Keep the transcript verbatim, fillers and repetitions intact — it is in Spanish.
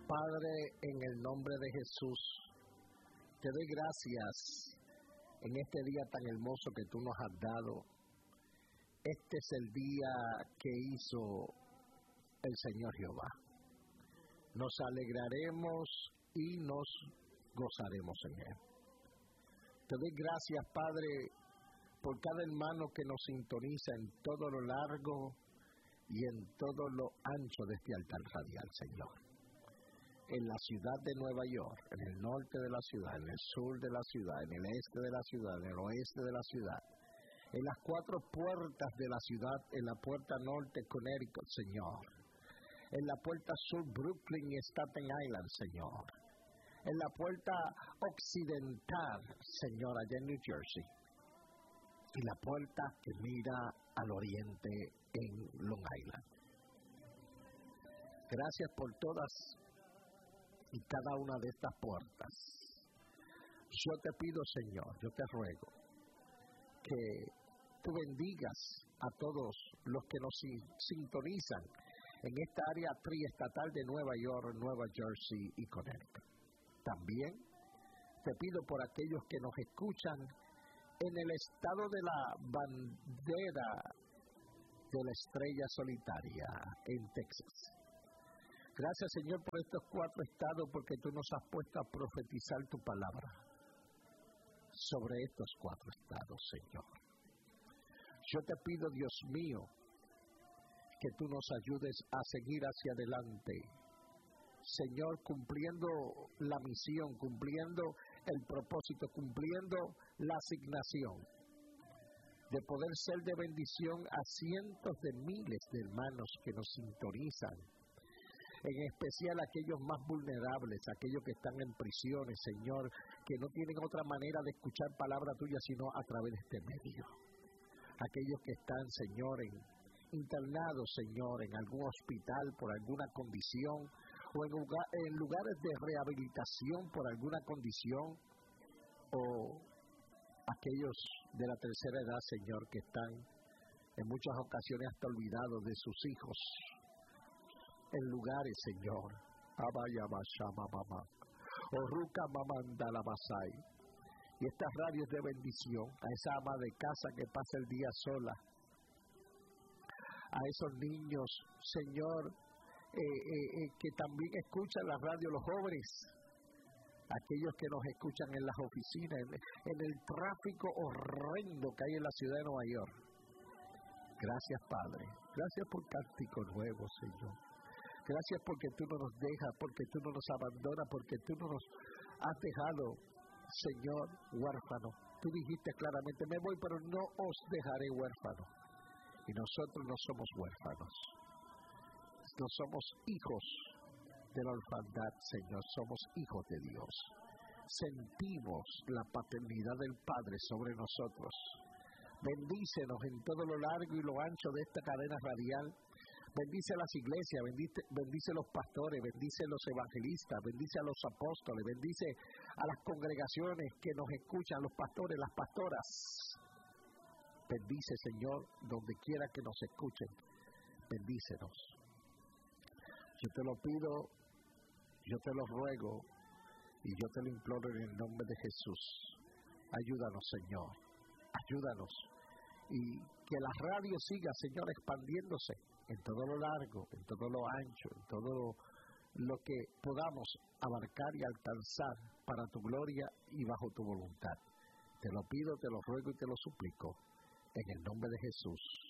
Padre, en el nombre de Jesús, te doy gracias en este día tan hermoso que tú nos has dado. Este es el día que hizo el Señor Jehová. Nos alegraremos y nos gozaremos en Él. Te doy gracias, Padre, por cada hermano que nos sintoniza en todo lo largo y en todo lo ancho de este altar radial, Señor. En la ciudad de Nueva York, en el norte de la ciudad, en el sur de la ciudad, en el este de la ciudad, en el oeste de la ciudad, en las cuatro puertas de la ciudad, en la puerta norte, Connecticut, Señor, en la puerta sur, Brooklyn y Staten Island, Señor, en la puerta occidental, Señor, allá en New Jersey, y la puerta que mira al oriente en Long Island. Gracias por todas y cada una de estas puertas. Yo te pido, Señor, yo te ruego que tú bendigas a todos los que nos sintonizan en esta área triestatal de Nueva York, Nueva Jersey y Connecticut. También te pido por aquellos que nos escuchan en el estado de la bandera de la estrella solitaria en Texas. Gracias, Señor, por estos cuatro estados, porque tú nos has puesto a profetizar tu palabra sobre estos cuatro estados, Señor. Yo te pido, Dios mío, que tú nos ayudes a seguir hacia adelante, Señor, cumpliendo la misión, cumpliendo el propósito, cumpliendo la asignación de poder ser de bendición a cientos de miles de hermanos que nos sintonizan, en especial aquellos más vulnerables, aquellos que están en prisiones, Señor, que no tienen otra manera de escuchar palabra tuya sino a través de este medio. Aquellos que están, Señor, en, internados, Señor, en algún hospital por alguna condición, o en, lugar, en lugares de rehabilitación por alguna condición, o aquellos de la tercera edad, Señor, que están en muchas ocasiones hasta olvidados de sus hijos, en lugares, Señor, Abaya Bashama Mama, Oruka Mamanda la Basai, y estas radios de bendición a esa ama de casa que pasa el día sola, a esos niños, Señor, eh, eh, eh, que también escuchan la radio, los jóvenes, aquellos que nos escuchan en las oficinas, en, en el tráfico horrendo que hay en la ciudad de Nueva York. Gracias, Padre, gracias por Cántico Nuevo, Señor. Gracias porque tú no nos dejas, porque tú no nos abandonas, porque tú no nos has dejado, Señor, huérfanos. Tú dijiste claramente, me voy, pero no os dejaré huérfanos. Y nosotros no somos huérfanos. No somos hijos de la orfandad, Señor. Somos hijos de Dios. Sentimos la paternidad del Padre sobre nosotros. Bendícenos en todo lo largo y lo ancho de esta cadena radial. Bendice a las iglesias, bendice, bendice a los pastores, bendice a los evangelistas, bendice a los apóstoles, bendice a las congregaciones que nos escuchan, los pastores, las pastoras. Bendice, Señor, donde quiera que nos escuchen, bendícenos. Yo te lo pido, yo te lo ruego y yo te lo imploro en el nombre de Jesús. Ayúdanos, Señor, ayúdanos. Y que la radio siga, Señor, expandiéndose en todo lo largo, en todo lo ancho, en todo lo, lo que podamos abarcar y alcanzar para tu gloria y bajo tu voluntad. Te lo pido, te lo ruego y te lo suplico en el nombre de Jesús.